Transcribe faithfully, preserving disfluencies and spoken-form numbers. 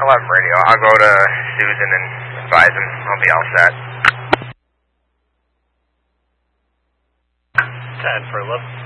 eleven radio. I'll go to Susan and advise him. I'll be all set. ten for eleven.